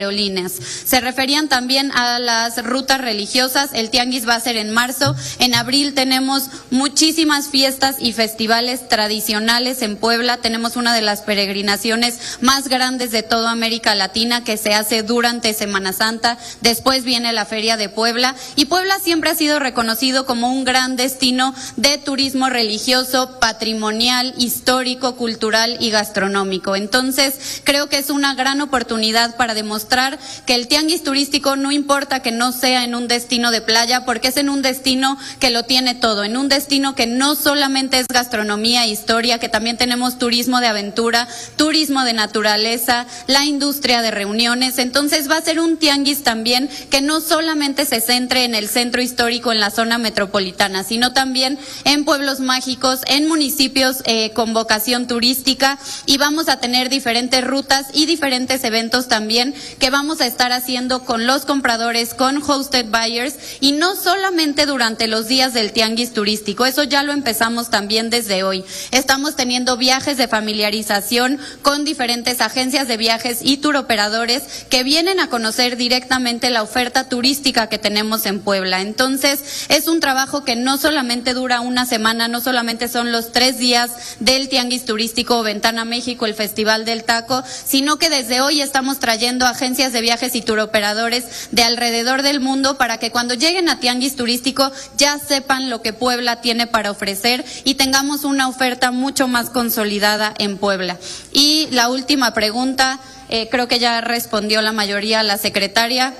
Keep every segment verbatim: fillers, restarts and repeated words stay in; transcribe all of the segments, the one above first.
aerolíneas. Se referían también a las rutas religiosas. El tianguis va a ser en marzo. En abril tenemos muchísimas fiestas y festivales tradicionales en Puebla. Tenemos una de las peregrinaciones más grandes de toda América Latina que se hace durante Semana Santa. Después viene la Feria de Puebla. Y Puebla siempre ha sido reconocido como un gran destino de turismo religioso, patrimonial, histórico, cultural y gastronómico. Entonces, creo que es una gran oportunidad para demostrar que el tianguis turístico no importa que no sea en un destino de playa, porque es en un destino que lo tiene todo, en un destino que no solamente es gastronomía e historia, que también tenemos turismo de aventura, turismo de naturaleza, la industria de reuniones. Entonces va a ser un tianguis también que no solamente se centre en el centro histórico, en la zona metropolitana, sino también en pueblos mágicos, en municipios eh, con vocación turística, y vamos a tener diferentes rutas y diferentes eventos también que vamos a estar haciendo con los compradores, con hosted buyers, y no solamente durante los días del tianguis turístico. Eso ya lo empezamos también desde hoy. Estamos teniendo viajes de familiarización con diferentes agencias de viajes y turoperadores que vienen a conocer directamente la oferta turística que tenemos en Puebla. Entonces, es un trabajo que no solamente dura una semana, no solamente son los tres días del tianguis turístico Ventana México, el Festival del Taco, sino que desde hoy estamos trayendo agencias de viajes y turoperadores de alrededor del mundo para que cuando lleguen a tianguis turístico ya sepan lo que Puebla tiene para ofrecer y tengamos una oferta mucho más consolidada en Puebla. Y la última pregunta, eh, creo que ya respondió la mayoría la secretaria.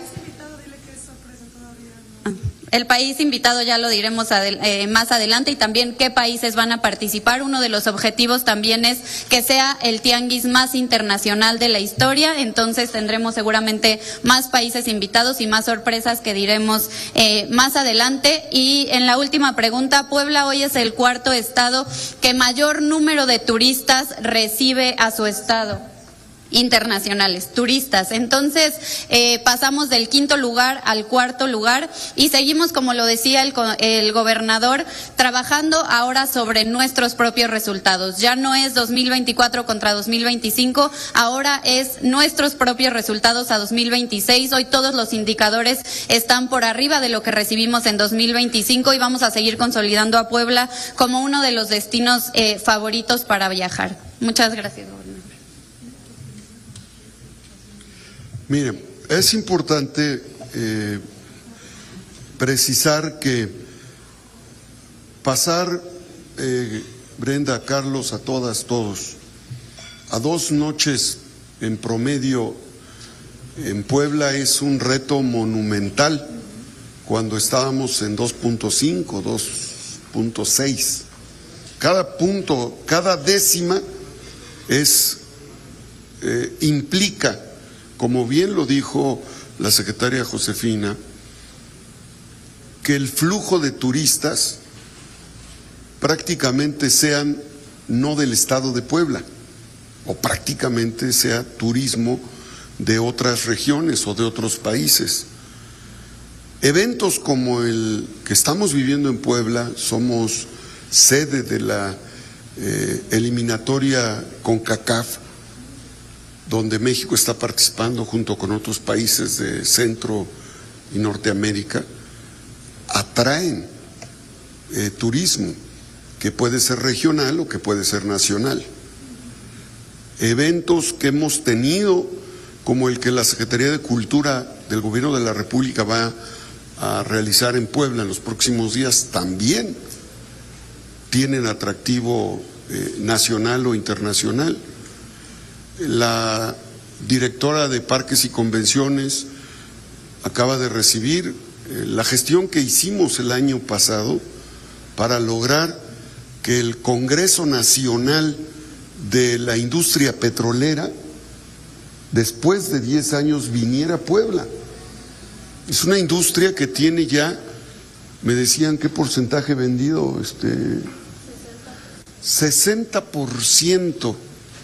El país invitado ya lo diremos adel eh, más adelante, y también qué países van a participar. Uno de los objetivos también es que sea el tianguis más internacional de la historia, entonces tendremos seguramente más países invitados y más sorpresas que diremos eh, más adelante. Y en la última pregunta, Puebla hoy es el cuarto estado que mayor número de turistas recibe a su estado. Internacionales, turistas. Entonces, eh, pasamos del quinto lugar al cuarto lugar y seguimos, como lo decía el, el gobernador, trabajando ahora sobre nuestros propios resultados. Ya no es dos mil veinticuatro contra dos mil veinticinco, ahora es nuestros propios resultados a dos mil veintiséis. Hoy todos los indicadores están por arriba de lo que recibimos en dos mil veinticinco y vamos a seguir consolidando a Puebla como uno de los destinos eh, favoritos para viajar. Muchas gracias, gobernador. Miren, es importante eh, precisar que pasar, eh, Brenda, Carlos, a todas, todos, a dos noches en promedio en Puebla es un reto monumental cuando estábamos en dos punto cinco, dos punto seis. Cada punto, cada décima es, eh, implica, como bien lo dijo la secretaria Josefina, que el flujo de turistas prácticamente sean no del estado de Puebla, o prácticamente sea turismo de otras regiones o de otros países. Eventos como el que estamos viviendo en Puebla, somos sede de la eh, eliminatoria CONCACAF, donde México está participando junto con otros países de Centro y Norteamérica, atraen eh, turismo que puede ser regional o que puede ser nacional. Eventos que hemos tenido, como el que la Secretaría de Cultura del Gobierno de la República va a realizar en Puebla en los próximos días, también tienen atractivo eh, nacional o internacional. La directora de Parques y Convenciones acaba de recibir eh, la gestión que hicimos el año pasado para lograr que el Congreso Nacional de la Industria Petrolera, después de diez años, viniera a Puebla. Es una industria que tiene ya, me decían qué porcentaje vendido, este sesenta por ciento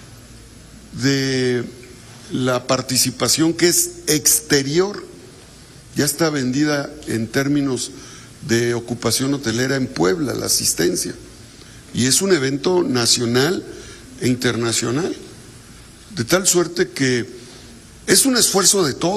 de la participación que es exterior, ya está vendida en términos de ocupación hotelera en Puebla, la asistencia, y es un evento nacional e internacional, de tal suerte que Es un esfuerzo de todos.